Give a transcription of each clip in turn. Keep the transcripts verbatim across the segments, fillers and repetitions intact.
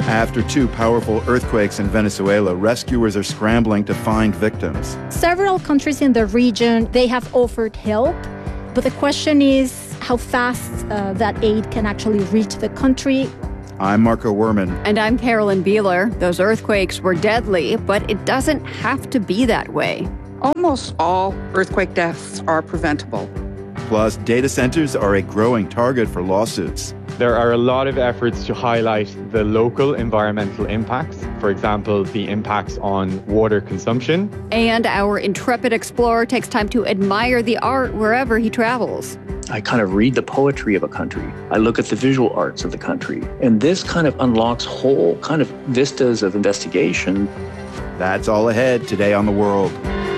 After two powerful earthquakes in Venezuela, rescuers are scrambling to find victims. Several countries in the region, they have offered help, but the question is how fast uh, that aid can actually reach the country. I'm Marco Werman. And I'm Carolyn Beeler. Those earthquakes were deadly, but it doesn't have to be that way. Almost all earthquake deaths are preventable. Plus, data centers are a growing target for lawsuits. There are a lot of efforts to highlight the local environmental impacts, for example, the impacts on water consumption. And our intrepid explorer takes time to admire the art wherever he travels. I kind of read the poetry of a country. I look at the visual arts of the country. And this kind of unlocks whole kind of vistas of investigation. That's all ahead today on The World.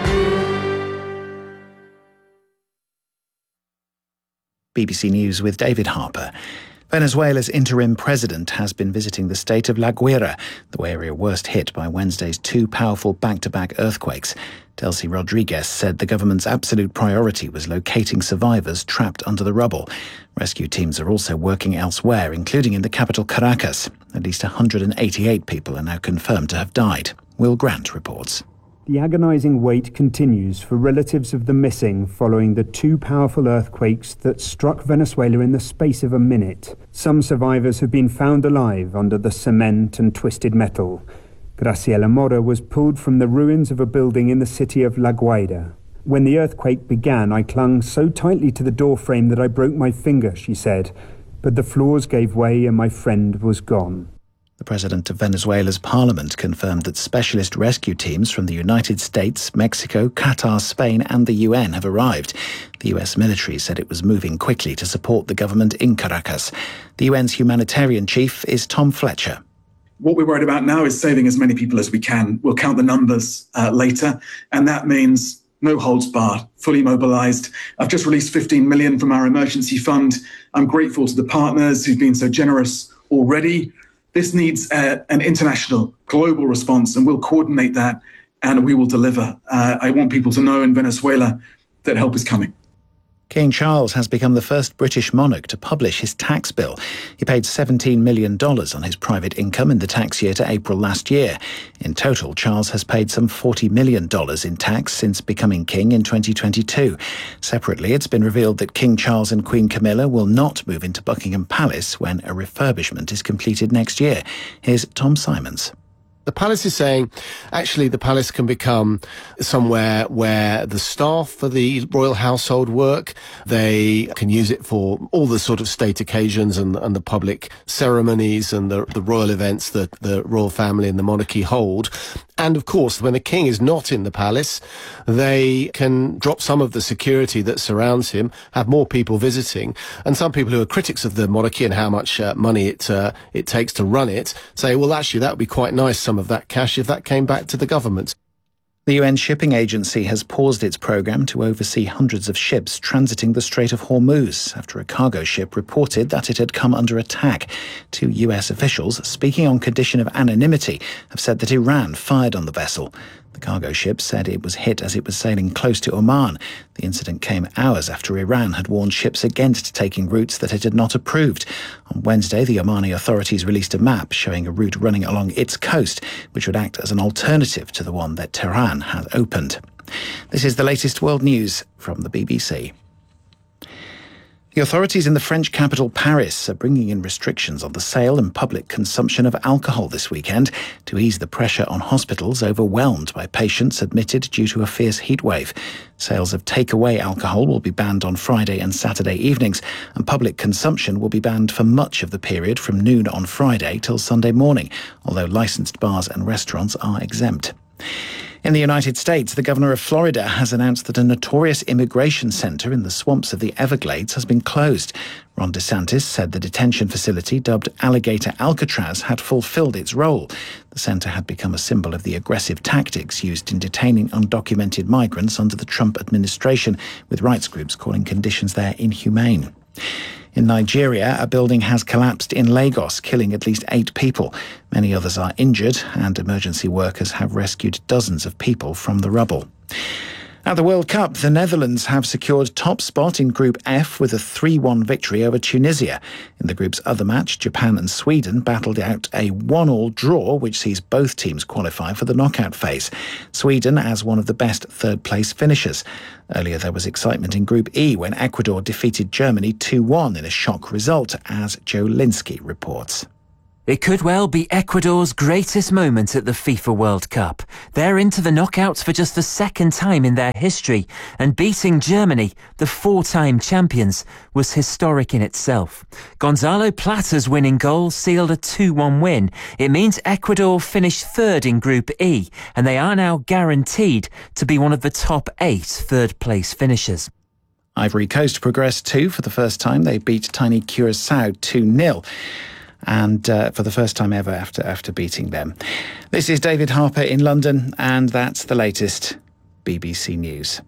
B B C News with David Harper. Venezuela's interim president has been visiting the state of La Guaira, the area worst hit by Wednesday's two powerful back-to-back earthquakes. Delcy Rodriguez said the government's absolute priority was locating survivors trapped under the rubble. Rescue teams are also working elsewhere, including in the capital Caracas. At least one hundred eighty-eight people are now confirmed to have died. Will Grant reports. The agonising wait continues for relatives of the missing following the two powerful earthquakes that struck Venezuela in the space of a minute. Some survivors have been found alive under the cement and twisted metal. Graciela Mora was pulled from the ruins of a building in the city of La Guaira. When the earthquake began, I clung so tightly to the doorframe that I broke my finger, she said. But the floors gave way and my friend was gone. The president of Venezuela's parliament confirmed that specialist rescue teams from the United States, Mexico, Qatar, Spain and the U N have arrived. The U S military said it was moving quickly to support the government in Caracas. The U N's humanitarian chief is Tom Fletcher. What we're worried about now is saving as many people as we can. We'll count the numbers uh, later, and that means no holds barred, fully mobilised. I've just released fifteen million dollars from our emergency fund. I'm grateful to the partners who've been so generous already. This needs uh, an international, global response, and we'll coordinate that and we will deliver. Uh, I want people to know in Venezuela that help is coming. King Charles has become the first British monarch to publish his tax bill. He paid seventeen million dollars on his private income in the tax year to April last year. In total, Charles has paid some forty million dollars in tax since becoming king in twenty twenty-two. Separately, it's been revealed that King Charles and Queen Camilla will not move into Buckingham Palace when a refurbishment is completed next year. Here's Tom Simons. The palace is saying, actually, the palace can become somewhere where the staff for the royal household work. They can use it for all the sort of state occasions and, and the public ceremonies and the, the royal events that the royal family and the monarchy hold. And of course, when the king is not in the palace, they can drop some of the security that surrounds him, have more people visiting. And some people who are critics of the monarchy and how much uh, money it uh, it takes to run it say, well, actually, that would be quite nice, some of that cash, if that came back to the government. The U N Shipping Agency has paused its programme to oversee hundreds of ships transiting the Strait of Hormuz after a cargo ship reported that it had come under attack. Two U S officials, speaking on condition of anonymity, have said that Iran fired on the vessel. The cargo ship said it was hit as it was sailing close to Oman. The incident came hours after Iran had warned ships against taking routes that it had not approved. On Wednesday, the Omani authorities released a map showing a route running along its coast, which would act as an alternative to the one that Tehran had opened. This is the latest world news from the B B C. The authorities in the French capital Paris are bringing in restrictions on the sale and public consumption of alcohol this weekend to ease the pressure on hospitals overwhelmed by patients admitted due to a fierce heatwave. Sales of takeaway alcohol will be banned on Friday and Saturday evenings, and public consumption will be banned for much of the period from noon on Friday till Sunday morning, although licensed bars and restaurants are exempt. In the United States, the governor of Florida has announced that a notorious immigration center in the swamps of the Everglades has been closed. Ron DeSantis said the detention facility, dubbed Alligator Alcatraz, had fulfilled its role. The center had become a symbol of the aggressive tactics used in detaining undocumented migrants under the Trump administration, with rights groups calling conditions there inhumane. In Nigeria, a building has collapsed in Lagos, killing at least eight people. Many others are injured, and emergency workers have rescued dozens of people from the rubble. At the World Cup, the Netherlands have secured top spot in Group F with a three one victory over Tunisia. In the group's other match, Japan and Sweden battled out a one all draw, which sees both teams qualify for the knockout phase. Sweden as one of the best third-place finishers. Earlier, there was excitement in Group E when Ecuador defeated Germany two one in a shock result, as Joe Linsky reports. It could well be Ecuador's greatest moment at the FIFA World Cup. They're into the knockouts for just the second time in their history, and beating Germany, the four-time champions, was historic in itself. Gonzalo Plata's winning goal sealed a two one win. It means Ecuador finished third in Group E, and they are now guaranteed to be one of the top eight third-place finishers. Ivory Coast progressed too. For the first time, they beat tiny Curaçao two nil. And uh, for the first time ever after after beating them. This is David Harper in London, and that's the latest B B C News.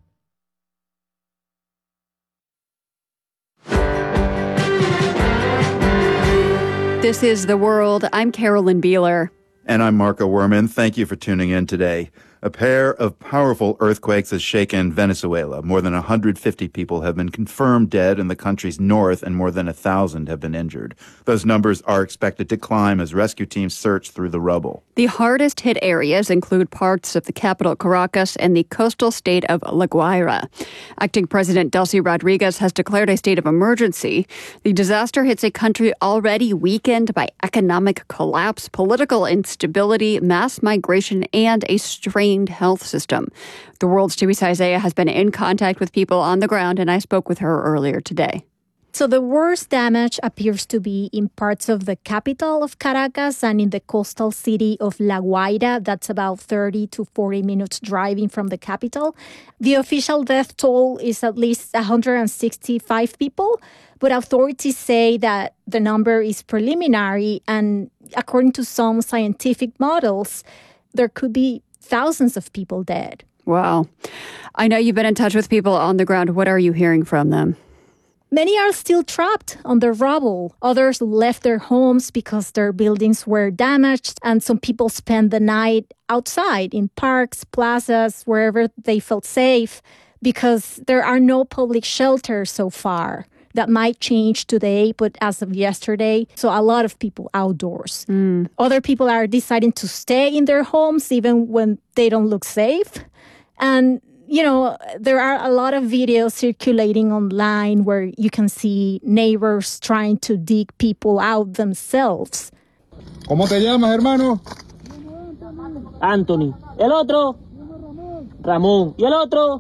This is The World. I'm Carolyn Beeler. And I'm Marco Werman. Thank you for tuning in today. A pair of powerful earthquakes has shaken Venezuela. More than one hundred fifty people have been confirmed dead in the country's north, and more than one thousand have been injured. Those numbers are expected to climb as rescue teams search through the rubble. The hardest hit areas include parts of the capital Caracas and the coastal state of La Guaira. Acting President Delcy Rodriguez has declared a state of emergency. The disaster hits a country already weakened by economic collapse, political instability, mass migration, and a strained health system. The World's Teresa Isaiah has been in contact with people on the ground, and I spoke with her earlier today. So the worst damage appears to be in parts of the capital of Caracas and in the coastal city of La Guaira. That's about thirty to forty minutes driving from the capital. The official death toll is at least one hundred sixty-five people, but authorities say that the number is preliminary, and according to some scientific models, there could be thousands of people dead. Wow. I know you've been in touch with people on the ground. What are you hearing from them? Many are still trapped on the rubble. Others left their homes because their buildings were damaged, and some people spent the night outside in parks, plazas, wherever they felt safe, because there are no public shelters so far. That might change today, but as of yesterday, so a lot of people outdoors. Mm. Other people are deciding to stay in their homes even when they don't look safe. And, you know, there are a lot of videos circulating online where you can see neighbors trying to dig people out themselves. ¿Cómo te llamas, hermano? Anthony. El otro? Ramón. ¿Y el otro?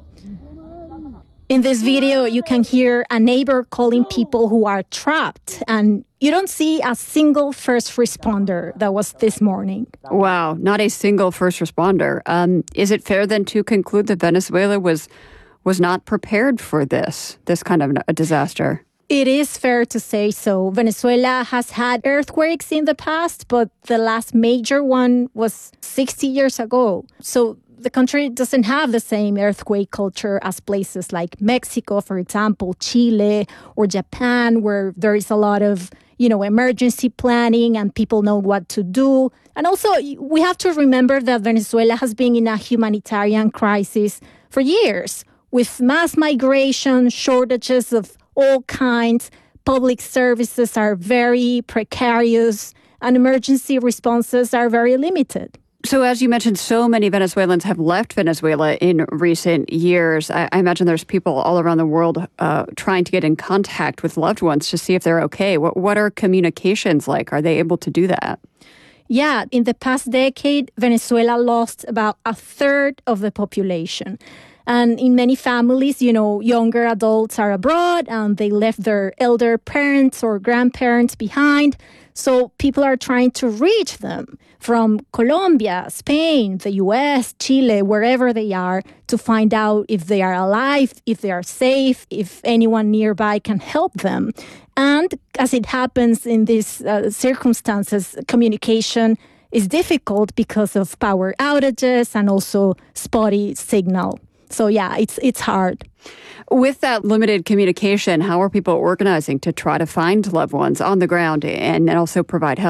In this video, you can hear a neighbor calling people who are trapped, and you don't see a single first responder. That was this morning. Wow, not a single first responder. Um, is it fair then to conclude that Venezuela was was not prepared for this, this kind of a disaster? It is fair to say so. Venezuela has had earthquakes in the past, but the last major one was sixty years ago. So the country doesn't have the same earthquake culture as places like Mexico, for example, Chile, or Japan, where there is a lot of, you know, emergency planning and people know what to do. And also, we have to remember that Venezuela has been in a humanitarian crisis for years, with mass migration, shortages of all kinds. Public services are very precarious, and emergency responses are very limited. So as you mentioned, so many Venezuelans have left Venezuela in recent years. I, I imagine there's people all around the world uh, trying to get in contact with loved ones to see if they're okay. What, what are communications like? Are they able to do that? Yeah, in the past decade, Venezuela lost about a third of the population. And in many families, you know, younger adults are abroad and they left their elder parents or grandparents behind. So people are trying to reach them from Colombia, Spain, the U S, Chile, wherever they are, to find out if they are alive, if they are safe, if anyone nearby can help them. And as it happens in these uh, circumstances, communication is difficult because of power outages and also spotty signal. So yeah, it's it's hard. With that limited communication, how are people organizing to try to find loved ones on the ground and also provide help?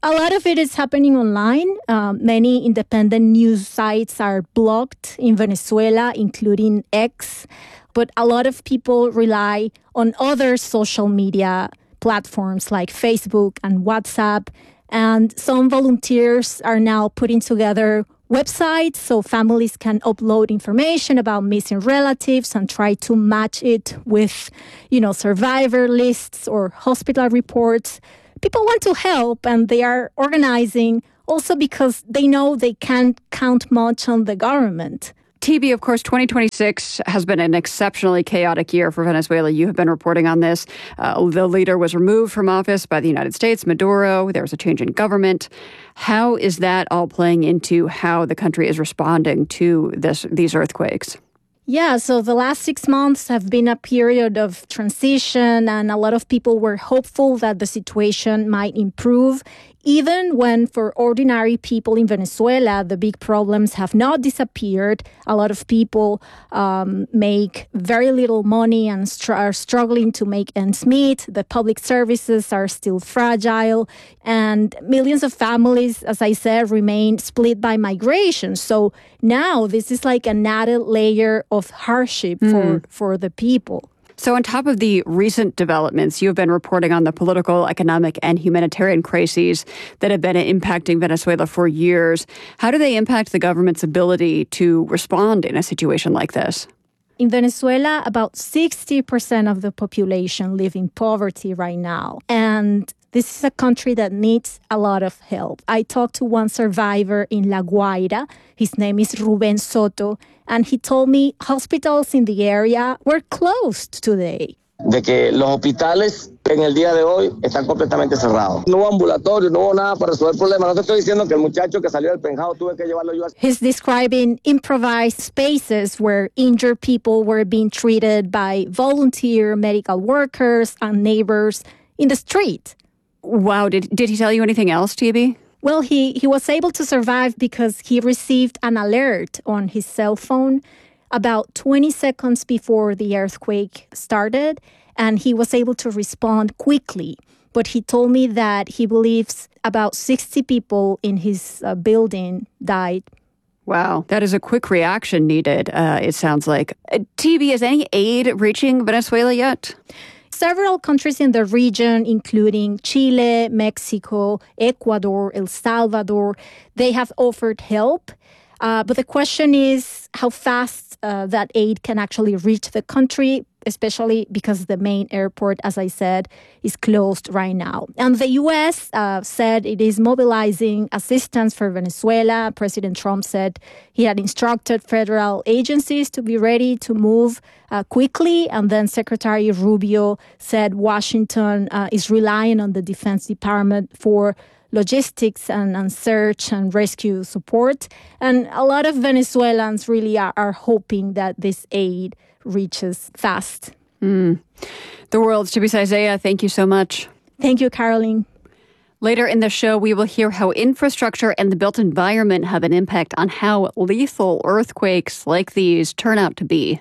A lot of it is happening online. Um, many independent news sites are blocked in Venezuela, including X. But a lot of people rely on other social media platforms like Facebook and WhatsApp. And some volunteers are now putting together websites so families can upload information about missing relatives and try to match it with, you know, survivor lists or hospital reports. People want to help, and they are organizing also because they know they can't count much on the government. T B, of course, twenty twenty-six has been an exceptionally chaotic year for Venezuela. You have been reporting on this. Uh, the leader was removed from office by the United States, Maduro. There was a change in government. How is that all playing into how the country is responding to this, these earthquakes? Yeah, so the last six months have been a period of transition, and a lot of people were hopeful that the situation might improve, even when for ordinary people in Venezuela, the big problems have not disappeared. A lot of people um, make very little money and str- are struggling to make ends meet. The public services are still fragile, and millions of families, as I said, remain split by migration. So now this is like an added layer of hardship mm. for, for the people. So on top of the recent developments, you've been reporting on the political, economic, and humanitarian crises that have been impacting Venezuela for years. How do they impact the government's ability to respond in a situation like this? In Venezuela, about sixty percent of the population live in poverty right now. And this is a country that needs a lot of help. I talked to one survivor in La Guaira. His name is Ruben Soto. And he told me hospitals in the area were closed today. De que los hospitales en el día de hoy están completamente cerrados. No hubo ambulatorio, no hubo nada para resolver problemas. No te estoy diciendo que el muchacho que salió del penjado tuve que llevarlo yo. He's describing improvised spaces where injured people were being treated by volunteer medical workers and neighbors in the street. Wow. Did, did he tell you anything else, T B? Well, he, he was able to survive because he received an alert on his cell phone about twenty seconds before the earthquake started, and he was able to respond quickly. But he told me that he believes about sixty people in his uh, building died. Wow, that is a quick reaction needed, uh, it sounds like. Uh, T B, is any aid reaching Venezuela yet? Several countries in the region, including Chile, Mexico, Ecuador, El Salvador, they have offered help. Uh, but the question is how fast uh, that aid can actually reach the country, especially because the main airport, as I said, is closed right now. And the U S uh, said it is mobilizing assistance for Venezuela. President Trump said he had instructed federal agencies to be ready to move uh, quickly. And then Secretary Rubio said Washington uh, is relying on the Defense Department for logistics and, and search and rescue support. And a lot of Venezuelans really are, are hoping that this aid reaches fast. Mm. The World's Chibiza Isaiah, thank you so much. Thank you, Caroline. Later in the show, we will hear how infrastructure and the built environment have an impact on how lethal earthquakes like these turn out to be.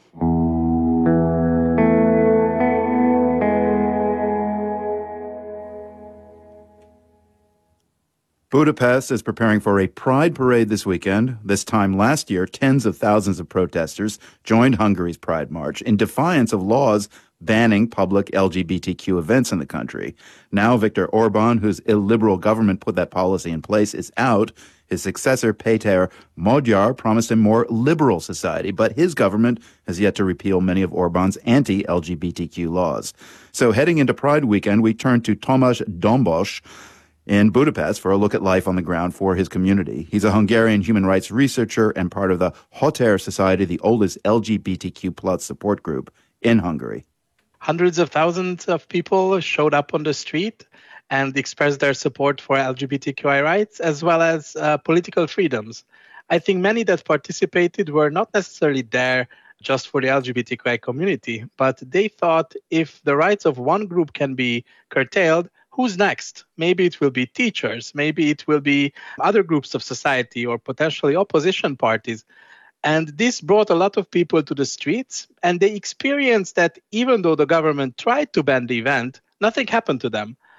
Budapest is preparing for a pride parade this weekend. This time last year, tens of thousands of protesters joined Hungary's Pride March in defiance of laws banning public L G B T Q events in the country. Now Viktor Orban, whose illiberal government put that policy in place, is out. His successor, Péter Magyar, promised a more liberal society, but his government has yet to repeal many of Orban's anti-L G B T Q laws. So heading into Pride weekend, we turn to Tomasz Dombos in Budapest for a look at life on the ground for his community. He's a Hungarian human rights researcher and part of the Hotár Society, the oldest L G B T Q plus support group in Hungary. Hundreds of thousands of people showed up on the street and expressed their support for L G B T Q I rights as well as uh, political freedoms. I think many that participated were not necessarily there just for the L G B T Q I community, but they thought if the rights of one group can be curtailed, who's next? Maybe it will be teachers, maybe it will be other groups of society or potentially opposition parties. And this brought a lot of people to the streets, and they experienced that even though the government tried to ban the event, nothing happened to them.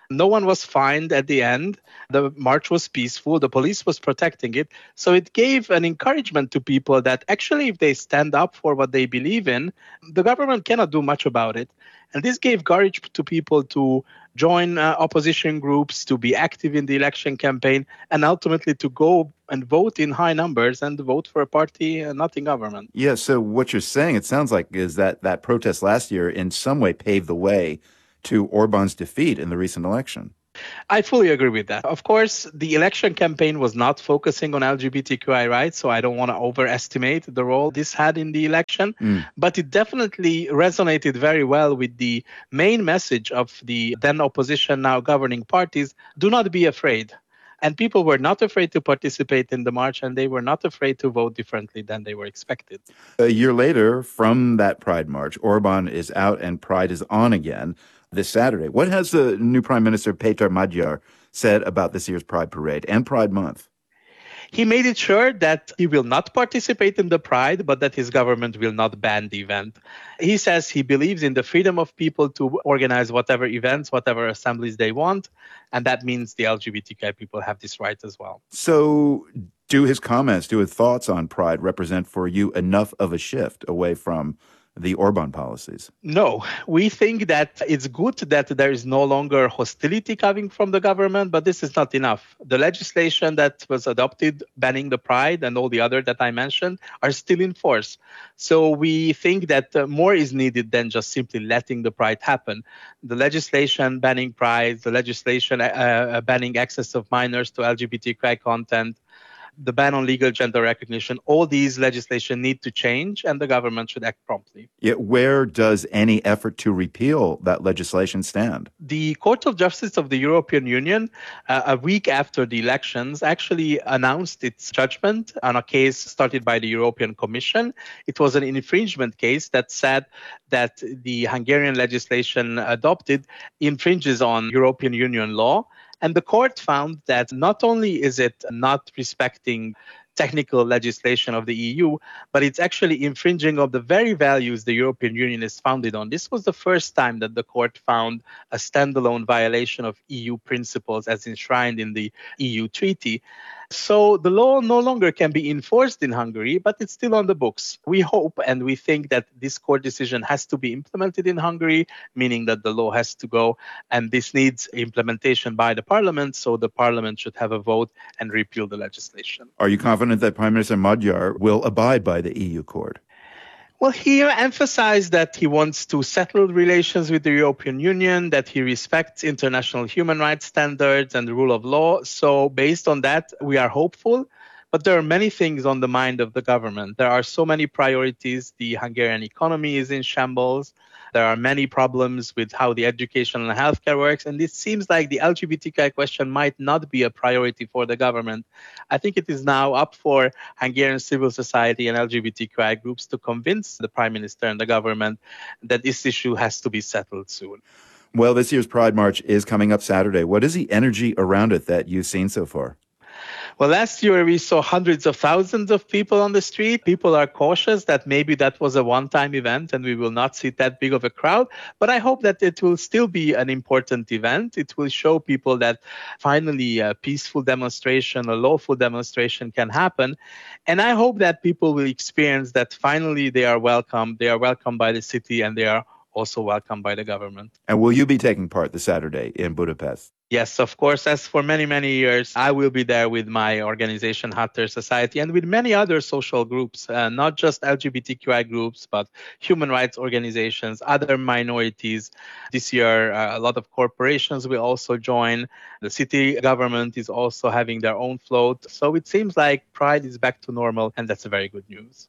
No one was fined at the end. The march was peaceful. The police was protecting it. So it gave an encouragement to people that actually if they stand up for what they believe in, the government cannot do much about it. And this gave courage to people to join uh, opposition groups, to be active in the election campaign, and ultimately to go and vote in high numbers and vote for a party uh, not in government. Yeah, so what you're saying, it sounds like, is that that protest last year in some way paved the way to Orban's defeat in the recent election. I fully agree with that. Of course, the election campaign was not focusing on L G B T Q I rights, so I don't want to overestimate the role this had in the election. Mm. But it definitely resonated very well with the main message of the then opposition, now governing parties: do not be afraid. And people were not afraid to participate in the march, and they were not afraid to vote differently than they were expected. A year later, from that Pride March, Orban is out and Pride is on again this Saturday. What has the new Prime Minister Péter Magyar said about this year's Pride Parade and Pride Month? He made it sure that he will not participate in the Pride, but that his government will not ban the event. He says he believes in the freedom of people to organize whatever events, whatever assemblies they want, and that means the L G B T Q I people have this right as well. So do his comments, do his thoughts on Pride represent for you enough of a shift away from the Orban policies? No, we think that it's good that there is no longer hostility coming from the government, but this is not enough. The legislation that was adopted banning the Pride and all the other that I mentioned are still in force. So we think that uh, more is needed than just simply letting the Pride happen. The legislation banning Pride, the legislation uh, banning access of minors to L G B T Q I content, the ban on legal gender recognition, all these legislation need to change, and the government should act promptly. Yet where does any effort to repeal that legislation stand? The Court of Justice of the European Union, uh, a week after the elections, actually announced its judgment on a case started by the European Commission. It was an infringement case that said that the Hungarian legislation adopted infringes on European Union law. And the court found that not only is it not respecting technical legislation of the E U, but it's actually infringing of the very values the European Union is founded on. This was the first time that the court found a standalone violation of E U principles as enshrined in the E U treaty. So the law no longer can be enforced in Hungary, but it's still on the books. We hope and we think that this court decision has to be implemented in Hungary, meaning that the law has to go, and this needs implementation by the parliament, so the parliament should have a vote and repeal the legislation. Are you confident that Prime Minister Magyar will abide by the E U court? Well, he emphasized that he wants to settle relations with the European Union, that he respects international human rights standards and the rule of law. So based on that, we are hopeful. But there are many things on the mind of the government. There are so many priorities. The Hungarian economy is in shambles. There are many problems with how the education and healthcare works. And it seems like the L G B T Q I question might not be a priority for the government. I think it is now up for Hungarian civil society and L G B T Q I groups to convince the Prime Minister and the government that this issue has to be settled soon. Well, this year's Pride March is coming up Saturday. What is the energy around it that you've seen so far? Well, last year we saw hundreds of thousands of people on the street. People are cautious that maybe that was a one-time event and we will not see that big of a crowd. But I hope that it will still be an important event. It will show people that finally a peaceful demonstration, a lawful demonstration can happen. And I hope that people will experience that finally they are welcome. They are welcomed by the city and they are also welcomed by the government. And will you be taking part this Saturday in Budapest? Yes, of course. As for many, many years, I will be there with my organization, Hutter Society, and with many other social groups, uh, not just L G B T Q I groups, but human rights organizations, other minorities. This year, uh, a lot of corporations will also join. The city government is also having their own float. So it seems like Pride is back to normal, and that's a very good news.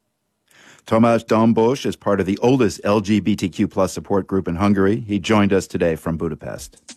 Tomasz Dombosz is part of the oldest L G B T Q plus support group in Hungary. He joined us today from Budapest.